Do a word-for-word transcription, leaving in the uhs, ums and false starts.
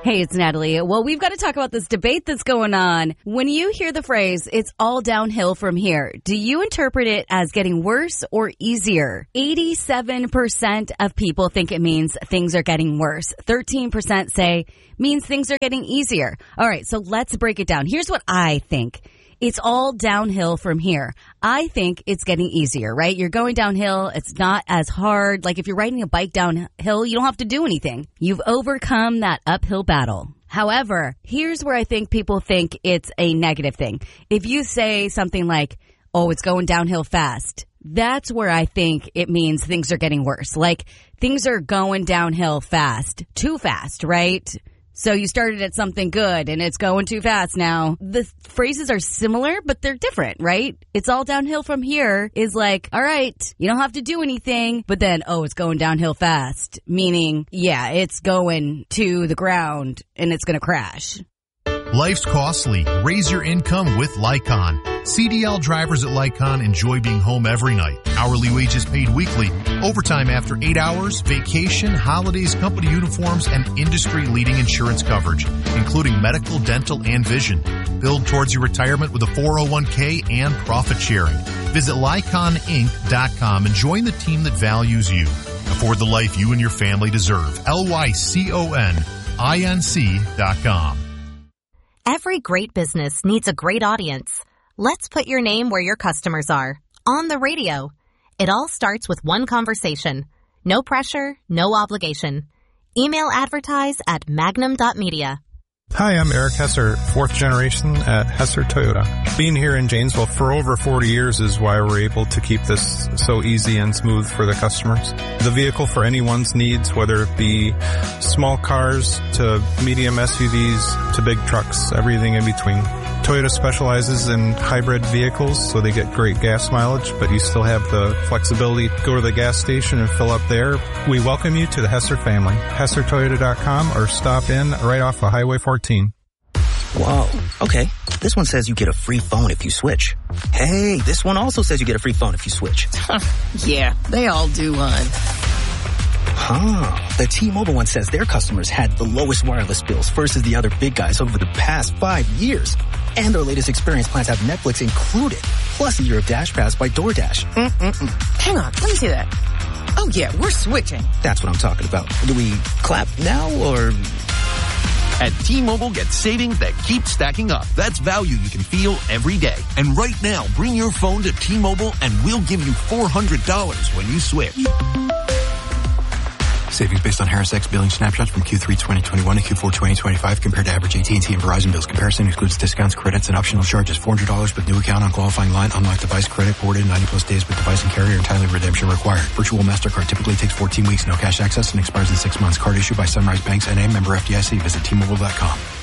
Hey, it's Natalie. Well, we've got to talk about this debate that's going on. When you hear the phrase, it's all downhill from here, do you interpret it as getting worse or easier? eighty-seven percent of people think it means things are getting worse. thirteen percent say means things are getting easier. All right, so let's break it down. Here's what I think. It's all downhill from here. I think it's getting easier, right? You're going downhill. It's not as hard. Like if you're riding a bike downhill, you don't have to do anything. You've overcome that uphill battle. However, here's where I think people think it's a negative thing. If you say something like, oh, it's going downhill fast, that's where I think it means things are getting worse. Like things are going downhill fast, too fast, right? So you started at something good and it's going too fast now. The phrases are similar, but they're different, right? It's all downhill from here is like, all right, you don't have to do anything. But then, oh, it's going downhill fast, meaning, yeah, it's going to the ground and it's going to crash. Life's costly. Raise your income with Lycon. C D L drivers at Lycon enjoy being home every night. Hourly wages paid weekly. Overtime after eight hours, vacation, holidays, company uniforms, and industry-leading insurance coverage, including medical, dental, and vision. Build towards your retirement with a four oh one k and profit sharing. Visit Lycon Inc dot com and join the team that values you. Afford the life you and your family deserve. L Y C O N I N C dot com. Every great business needs a great audience. Let's put your name where your customers are. On the radio. It all starts with one conversation. No pressure, no obligation. Email advertise at magnum dot media. Hi, I'm Eric Hesser, fourth generation at Hesser Toyota. Being here in Janesville for over forty years is why we're able to keep this so easy and smooth for the customers. The vehicle for anyone's needs, whether it be small cars to medium S U Vs to big trucks, everything in between. Toyota specializes in hybrid vehicles, so they get great gas mileage, but you still have the flexibility to go to the gas station and fill up there. We welcome you to the Hesser family. Hesser Toyota dot com or stop in right off of Highway fourteen. Whoa. Okay. This one says you get a free phone if you switch. Hey, this one also says you get a free phone if you switch. Yeah, they all do, hon. Huh. The T-Mobile one says their customers had the lowest wireless bills versus the other big guys over the past five years. And their latest experience plans have Netflix included, plus a year of Dash Pass by DoorDash. Mm-mm-mm. Hang on, let me see that. Oh, yeah, we're switching. That's what I'm talking about. Do we clap now, or... At T-Mobile, get savings that keep stacking up. That's value you can feel every day. And right now, bring your phone to T-Mobile and we'll give you four hundred dollars when you switch. Savings based on Harris X billing snapshots from Q three twenty twenty-one to Q four twenty twenty-five compared to average A T and T and Verizon bills. Comparison excludes discounts, credits, and optional charges. four hundred dollars with new account on qualifying line. Unlock device credit boarded ninety plus days with device and carrier and timely redemption required. Virtual MasterCard typically takes fourteen weeks. No cash access and expires in six months. Card issued by Sunrise Banks N A, member F D I C. Visit T Mobile dot com.